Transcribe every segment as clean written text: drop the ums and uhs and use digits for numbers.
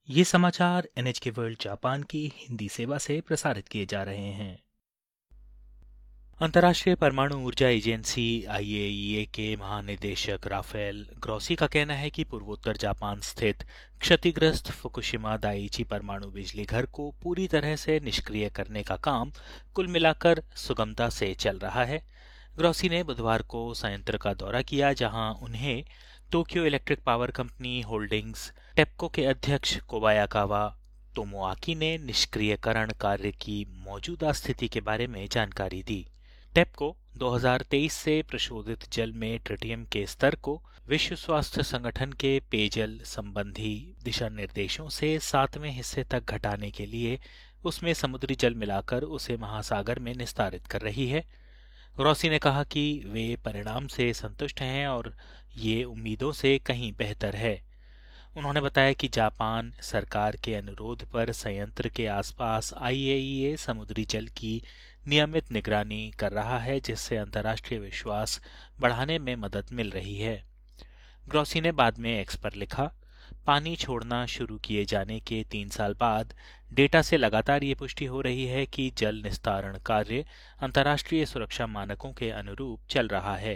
ये समाचार NHK world Japan की हिंदी सेवा से प्रसारित किए जा रहे हैं। अंतर्राष्ट्रीय परमाणु ऊर्जा एजेंसी IAEA के महानिदेशक राफेल ग्रॉसी का कहना है कि पूर्वोत्तर जापान स्थित क्षतिग्रस्त फुकुशिमा दाइची परमाणु बिजली घर को पूरी तरह से निष्क्रिय करने का काम कुल मिलाकर सुगमता से चल रहा है। ग्रॉसी ने बुधवार को संयंत्र का दौरा किया, जहां उन्हें Tokyo electric power company holdings टेप्को के अध्यक्ष कोबायाकावा तोमोआकी ने निष्क्रियकरण कार्य की मौजूदा स्थिति के बारे में जानकारी दी। टेप्को 2023 से प्रशोधित जल में ट्रिटियम के स्तर को विश्व स्वास्थ्य संगठन के पेयजल संबंधी दिशा निर्देशों से 7वें हिस्से तक घटाने के लिए उसमें समुद्री जल मिलाकर उसे महासागर में निस्तारित कर रही है। ग्रॉसी ने कहा कि वे परिणाम से संतुष्ट हैं और ये उम्मीदों से कहीं बेहतर है। उन्होंने बताया कि जापान सरकार के अनुरोध पर संयंत्र के आसपास IAEA समुद्री जल की नियमित निगरानी कर रहा है, जिससे अंतर्राष्ट्रीय विश्वास बढ़ाने में मदद मिल रही है। ग्रॉसी ने बाद में एक्स पर लिखा, पानी छोड़ना शुरू किए जाने के 3 साल बाद डेटा से लगातार ये पुष्टि हो रही है कि जल निस्तारण कार्य अंतर्राष्ट्रीय सुरक्षा मानकों के अनुरूप चल रहा है।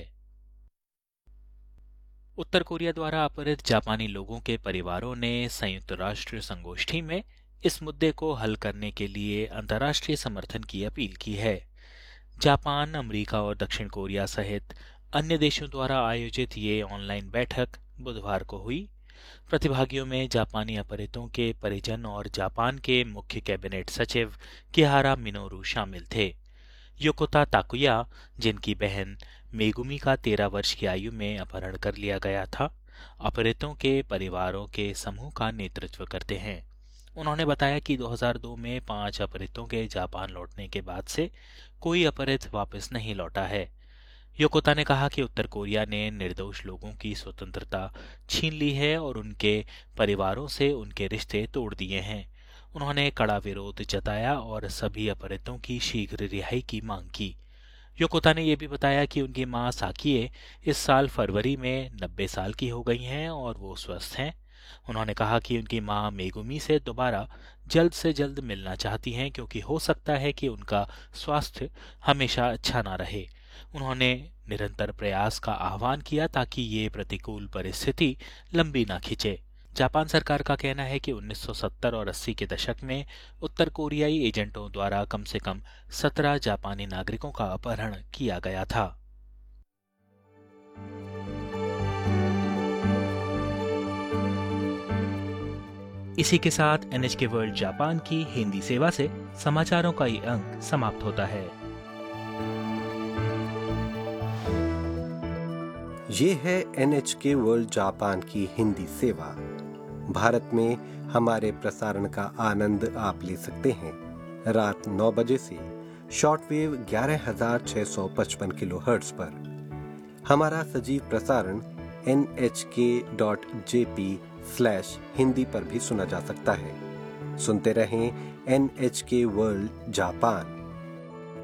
उत्तर कोरिया द्वारा अपहृत जापानी लोगों के परिवारों ने संयुक्त राष्ट्र संगोष्ठी में इस मुद्दे को हल करने के लिए अंतर्राष्ट्रीय समर्थन की अपील की है। जापान, अमेरिका और दक्षिण कोरिया सहित अन्य देशों द्वारा आयोजित ये ऑनलाइन बैठक बुधवार को हुई। प्रतिभागियों में जापानी अपहृतों के परिजन और जापान के मुख्य कैबिनेट सचिव किहारा मिनोरू शामिल थे। योकोता ताकुया, जिनकी बहन मेगुमी का 13 वर्ष की आयु में अपहरण कर लिया गया था, अपहृतों के परिवारों के समूह का नेतृत्व करते हैं। उन्होंने बताया कि 2002 में 5 अपहृतों के जापान लौटने के बाद से कोई अपहृत वापस नहीं लौटा है। योकोता ने कहा कि उत्तर कोरिया ने निर्दोष लोगों की स्वतंत्रता छीन ली है और उनके परिवारों से उनके रिश्ते तोड़ दिए हैं। उन्होंने कड़ा विरोध जताया और सभी अपहृतों की शीघ्र रिहाई की मांग की। योकोता ने यह भी बताया कि उनकी मां साकिए इस साल फरवरी में 90 साल की हो गई हैं और वो स्वस्थ हैं। उन्होंने कहा कि उनकी मां मेगुमी से दोबारा जल्द से जल्द मिलना चाहती हैं, क्योंकि हो सकता है कि उनका स्वास्थ्य हमेशा अच्छा ना रहे। उन्होंने निरंतर प्रयास का आह्वान किया ताकि ये प्रतिकूल परिस्थिति लंबी ना खिंचे। जापान सरकार का कहना है कि 1970 और 80 के दशक में उत्तर कोरियाई एजेंटों द्वारा कम से कम 17 जापानी नागरिकों का अपहरण किया गया था। इसी के साथ NHK वर्ल्ड जापान की हिंदी सेवा से समाचारों का ये अंक समाप्त होता है। ये है NHK वर्ल्ड जापान की हिंदी सेवा। भारत में हमारे प्रसारण का आनंद आप ले सकते हैं रात 9 बजे से शॉर्टवेव 11,655 किलोहर्ट्ज पर। हमारा सजीव प्रसारण nhk.jp/हिंदी पर भी सुना जा सकता है। सुनते रहें NHK वर्ल्ड जापान।